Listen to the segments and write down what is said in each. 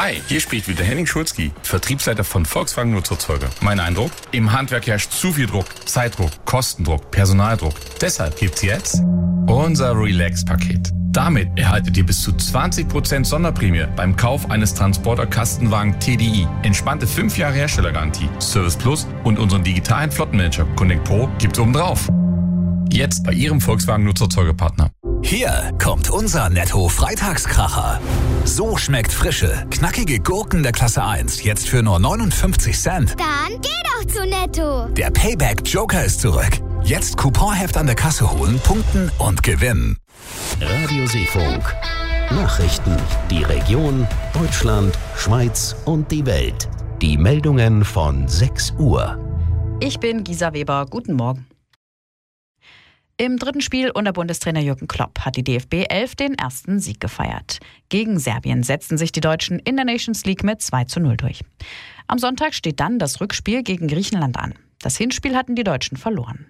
Hi, hier spricht wieder Henning Schulzki, Vertriebsleiter von Volkswagen Nutzerzeuger. Mein Eindruck? Im Handwerk herrscht zu viel Druck, Zeitdruck, Kostendruck, Personaldruck. Deshalb gibt's jetzt unser Relax-Paket. Damit erhaltet ihr bis zu 20% Sonderprämie beim Kauf eines Transporter-Kastenwagen TDI. Entspannte 5 Jahre Herstellergarantie, Service Plus und unseren digitalen Flottenmanager Connect Pro gibt's obendrauf. Jetzt bei Ihrem Volkswagen Nutzerzeugerpartner. Hier kommt unser Netto-Freitagskracher. So schmeckt frische, knackige Gurken der Klasse 1 jetzt für nur 59 Cent. Dann geh doch zu Netto. Der Payback-Joker ist zurück. Jetzt Couponheft an der Kasse holen, punkten und gewinnen. Radio Seefunk. Nachrichten, die Region, Deutschland, Schweiz und die Welt. Die Meldungen von 6 Uhr. Ich bin Gisa Weber. Guten Morgen. Im dritten Spiel unter Bundestrainer Jürgen Klopp hat die DFB 11 den ersten Sieg gefeiert. Gegen Serbien setzten sich die Deutschen in der Nations League mit 2:0 durch. Am Sonntag steht dann das Rückspiel gegen Griechenland an. Das Hinspiel hatten die Deutschen verloren.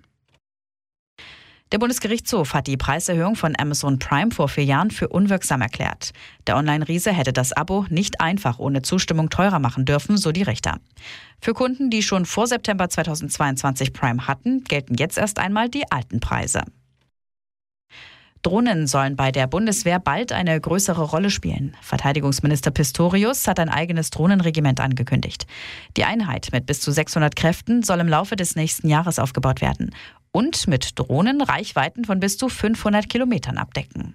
Der Bundesgerichtshof hat die Preiserhöhung von Amazon Prime vor 4 Jahren für unwirksam erklärt. Der Online-Riese hätte das Abo nicht einfach ohne Zustimmung teurer machen dürfen, so die Richter. Für Kunden, die schon vor September 2022 Prime hatten, gelten jetzt erst einmal die alten Preise. Drohnen sollen bei der Bundeswehr bald eine größere Rolle spielen. Verteidigungsminister Pistorius hat ein eigenes Drohnenregiment angekündigt. Die Einheit mit bis zu 600 Kräften soll im Laufe des nächsten Jahres aufgebaut werden und mit Drohnen Reichweiten von bis zu 500 Kilometern abdecken.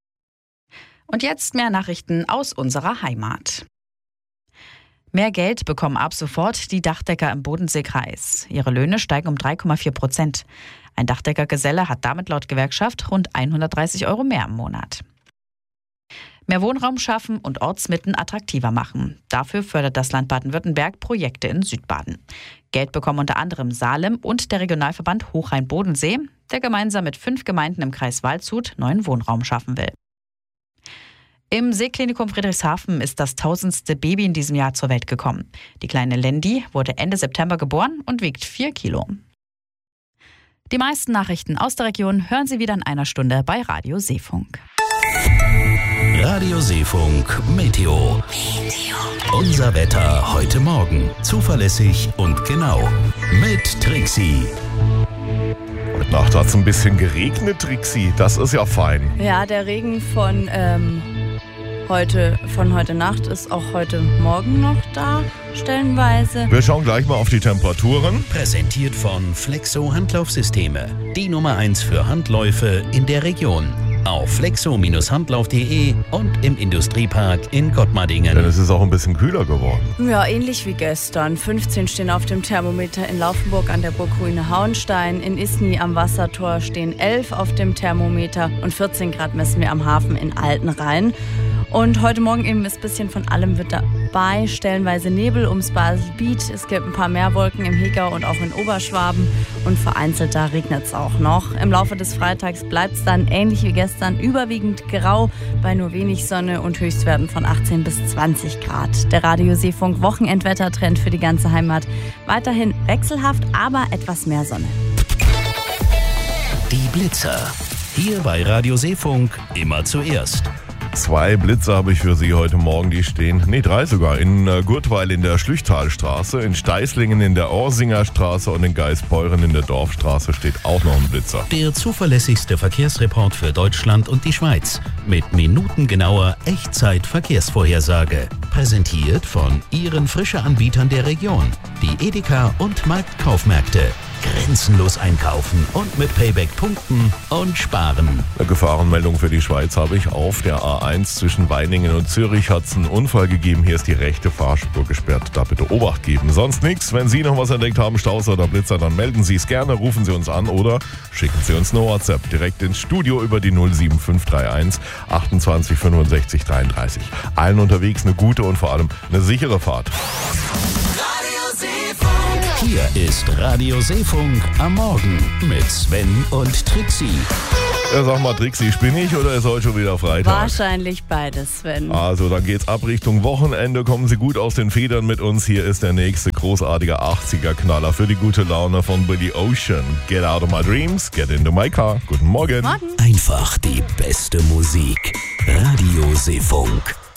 Und jetzt mehr Nachrichten aus unserer Heimat. Mehr Geld bekommen ab sofort die Dachdecker im Bodenseekreis. Ihre Löhne steigen um 3,4%. Ein Dachdeckergeselle hat damit laut Gewerkschaft rund 130 € mehr im Monat. Mehr Wohnraum schaffen und Ortsmitten attraktiver machen. Dafür fördert das Land Baden-Württemberg Projekte in Südbaden. Geld bekommen unter anderem Salem und der Regionalverband Hochrhein-Bodensee, der gemeinsam mit 5 Gemeinden im Kreis Waldshut neuen Wohnraum schaffen will. Im Seeklinikum Friedrichshafen ist das 1000. Baby in diesem Jahr zur Welt gekommen. Die kleine Lendi wurde Ende September geboren und wiegt 4 Kilo. Die meisten Nachrichten aus der Region hören Sie wieder in einer Stunde bei Radio Seefunk. Radio Seefunk Meteo. Unser Wetter heute Morgen. Zuverlässig und genau. Mit Trixie. Heute Nacht hat es ein bisschen geregnet, Trixie. Das ist ja fein. Ja, der Regen von heute Nacht ist auch heute Morgen noch da, stellenweise. Wir schauen gleich mal auf die Temperaturen. Präsentiert von Flexo Handlaufsysteme. Die Nummer 1 für Handläufe in der Region. Auf flexo-handlauf.de und im Industriepark in Gottmardingen. Denn es ist auch ein bisschen kühler geworden. Ja, ähnlich wie gestern. 15 stehen auf dem Thermometer in Laufenburg an der Burgruine Hauenstein. In Isny am Wassertor stehen 11 auf dem Thermometer und 14 Grad messen wir am Hafen in Altenrhein. Und heute Morgen eben ist ein bisschen von allem mit dabei. Stellenweise Nebel ums Baselbiet. Es gibt ein paar mehr Wolken im Hegau und auch in Oberschwaben. Und vereinzelt da regnet es auch noch. Im Laufe des Freitags bleibt es dann ähnlich wie gestern überwiegend grau bei nur wenig Sonne und Höchstwerten von 18 bis 20 Grad. Der Radio Seefunk Wochenendwettertrend für die ganze Heimat. Weiterhin wechselhaft, aber etwas mehr Sonne. Die Blitzer. Hier bei Radio Seefunk immer zuerst. 2 Blitze habe ich für Sie heute Morgen, die stehen, 3 sogar, in Gurtweil in der Schlüchtalstraße, in Steißlingen in der Orsinger Straße und in Geisbeuren in der Dorfstraße steht auch noch ein Blitzer. Der zuverlässigste Verkehrsreport für Deutschland und die Schweiz mit minutengenauer Echtzeit-Verkehrsvorhersage. Präsentiert von Ihren Frische-Anbietern der Region, die Edeka und Marktkaufmärkte. Grenzenlos einkaufen und mit Payback punkten und sparen. Eine Gefahrenmeldung für die Schweiz habe ich. Auf der A1 zwischen Weiningen und Zürich hat es einen Unfall gegeben. Hier ist die rechte Fahrspur gesperrt. Da bitte Obacht geben. Sonst nichts. Wenn Sie noch was entdeckt haben, Staus oder Blitzer, dann melden Sie es gerne, rufen Sie uns an oder schicken Sie uns eine WhatsApp direkt ins Studio über die 07531 28 65 33. Allen unterwegs eine gute und vor allem eine sichere Fahrt. Hier ist Radio Seefunk am Morgen mit Sven und Trixie. Ja, sag mal, Trixie, spinne ich oder ist heute schon wieder Freitag? Wahrscheinlich beides, Sven. Also, dann geht's ab Richtung Wochenende. Kommen Sie gut aus den Federn mit uns. Hier ist der nächste großartige 80er-Knaller für die gute Laune von Billy Ocean. Get out of my dreams, get into my car. Guten Morgen. Einfach die beste Musik. Radio Seefunk.